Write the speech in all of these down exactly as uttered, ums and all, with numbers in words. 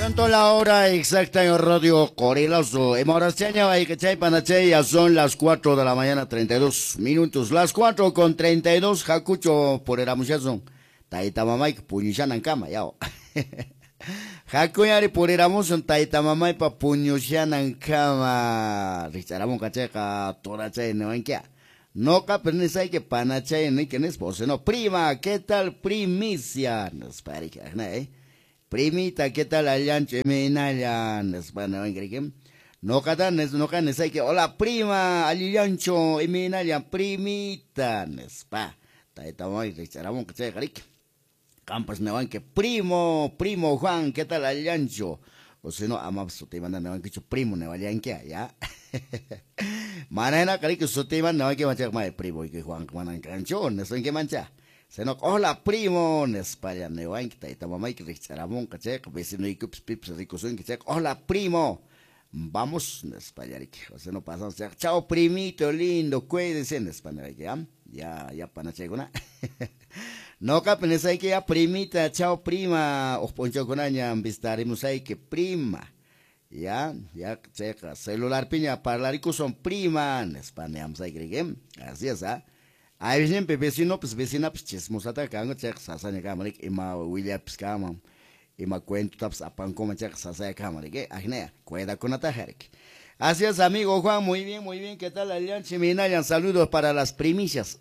Tanto la hora exacta en Radio Coriloso. En Morasteña, Baicachay, Panachay, ya son las cuatro de la mañana, treinta y dos minutos. Las cuatro con treinta y dos, Jacucho, por el amuchazo. Taita mamay, puñushan en cama, ya. Hakuyari por el amuchazo, taita mamay, pa puñushan en cama. Richaramo cacheca, torachay, no en qué. No capernesay que panachay, ni que esposo, no. Prima, ¿qué tal primicia? Nos parece, ¿eh? Primita, ¿qué tal allanche menallan? Espana, ¿en no catan, no can, es que hola prima, allancho, menallan, primita, nespa. Taita muy richaramo que se garic. Campas me van que primo, primo Juan, ¿qué tal allancho? O si no, amamos su tema, no van que primo, no vayan que ya. Manana, carico, su tema, no hay que manchar más primo y que Juan, manan canchón, eso en que mancha. Se nos hola primo, en España, no hay que taita mamá y que richaramón, caché, vecino y cups pips ricos que che, hola primo, vamos en España, o sea, no pasamos, chao primito lindo, cuídense en España, ya, ya, ya panachegona. No capenes hay que ya primita, chao prima, os poncho con aña, vistaremos ahí que prima. Ya, ya, checa, celular piña, parlarico son prima, en España, vamos a ir, así es, ¿ah? Ay, siempre vecino, pues vecina, pues chismosata, cango, check, sasanya kamarik, ima William, pues kama, ima cuento, taps, apan, como check, sasaya kamarik, eh, ajnea, cuida con atajarik. Así es, amigo Juan, muy bien, muy bien, ¿qué tal, Alianza Minayan? Saludos para las primicias.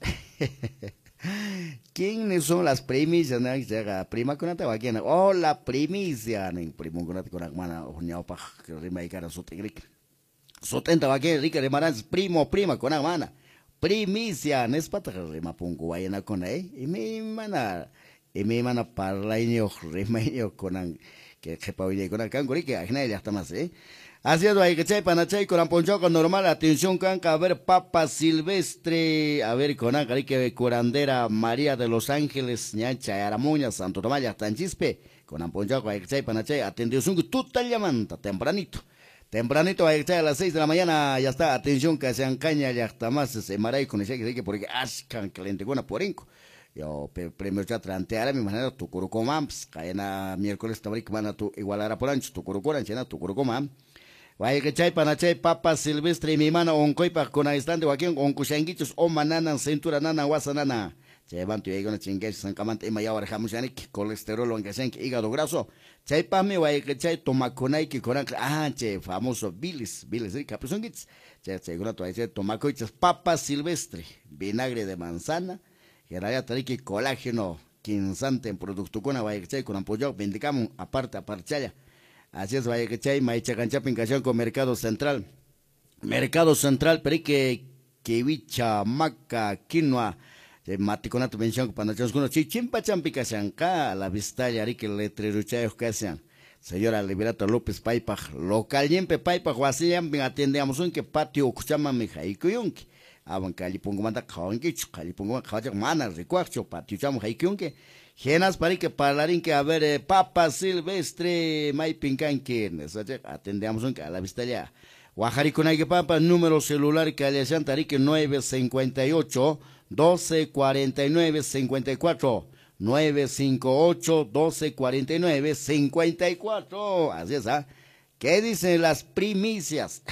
¿Quiénes son las primicias? Prima con atajarik, oh, la primicia, primo con atajarik, mana, oñao, pa, que rima y cara, sotegrik. Sotenta, va que rica de maranz, primo, prima, con amana. Primicia, nespata rima pungu wayana con eh, y me mana, y me mana parlaño, rimaño con que jepa hoy con canguri que ajna ya está más eh. Así es, hay que chay panachay con ponchoco normal, atención canca, a ver papa silvestre, a ver con acá que curandera María de los Ángeles, ñacha, aramuña, Santo Tomás, tanchispe, con ponchoco hay que chay panachay, atención que tú te llamanta tempranito. Tempranito a las seis de la mañana, ya está, atención que se encaña ya está más, se maray con ese que porque ascan caliente con porinco. Yo premio ya tranteara mi manera tu curucomams, caena miércoles tabrik mana tu igualara por ancho, tu curucoran chena tu curucomam. Vaya que chay panachay papa silvestre mi mano oncoipa con aistante guaquien oncuchanguichos o manana cintura nana guasanana. Llevan tu ego chingues san camante y mayawar jamusanik colesterol en que hígado graso. Chay pame guay que chay tomaconay que coran ah che famoso bilis bilis rica pues son gits. Chay seguro tu dice tomacoichas papa silvestre, vinagre de manzana, geraya tariki colágeno, quinzante en producto con guay que chay con apoyo vendicamos aparte aparchaya. Así es guay que chay maicha cancha pincación con Mercado Central. Mercado Central perique kiwicha maca quinoa maticonato mención para nosotros con chichimpa champica sanca la vista yari que le treruchayo que sean señora Liberato López Paipa local yempe Paipa guasiam bien atendemos un que patio kuchama mi haikuyunki aban cali pongo manda kawanki cali pongo kawaja mana recuacho patio chamo haikuyunki genas para que parlarin que a ver eh, papa silvestre mai pincanque atendemos un que a la vista ya Guajariconay papa número celular que le santari que nueve cincuenta y ocho doce cuarenta y nueve cincuenta y cuatro nueve cinco ocho doce cuarenta y nueve cincuenta y cuatro así es, ¿ah? ¿Qué dicen las primicias?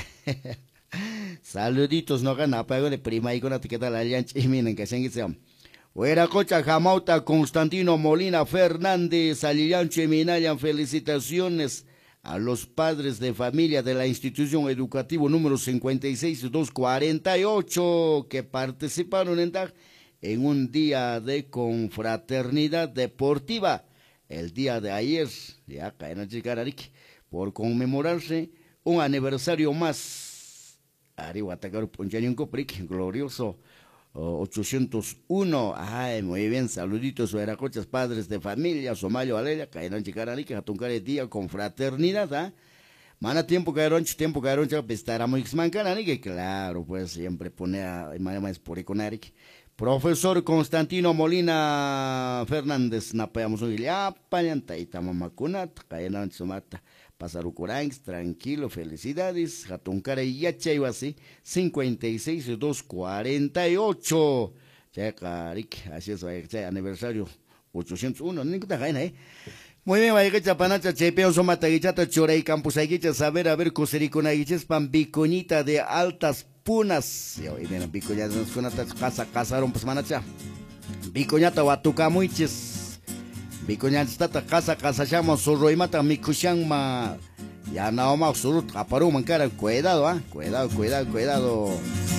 Saluditos, no gana, pago de prima y con la etiqueta la alianza y miren que se han Hueracocha Jamauta Constantino Molina Fernández, alianza y minayan felicitaciones a los padres de familia de la institución educativa número cincuenta y seis doscientos cuarenta y ocho que participaron en, en un día de confraternidad deportiva el día de ayer, ya caen a llegar por conmemorarse un aniversario más. Arihuatacar Ponchañón Copric, glorioso ochocientos uno, ay, muy bien, saluditos, Hueracochas, padres de familia, Somalia, Valeria, caerán chicarani, que jatuncar el día con fraternidad, ¿ah? Mana tiempo caerón, tiempo caerón, estará muy exmancanani, que claro, pues siempre pone a, más por iconaric. Profesor Constantino Molina Fernández, napeamos un ya, pañanta, y tamamacunat, caerán sumata. Pasarucuranx, tranquilo, felicidades. Jatuncare y yachayo así, cincuenta y seis doscientos cuarenta y ocho. Checa, así es, aniversario ochocientos uno, ni que te eh. Muy bien, vaya que chapanacha, chepeo, somata, guichata, choray, campus, guicha, saber, a ver, cosericuna, guiches, pan, bicoñita de altas punas. Y hoy vienen bicoñatas, nos conatas, casa, casaron, pues manacha. Bicoñata, watuca, muiches. Bicoñata, casa, casa, llama, sorroimata, micuchan, ma. Ya no más, surut, aparu, mancara, cuidado, ah, cuidado, cuidado, cuidado.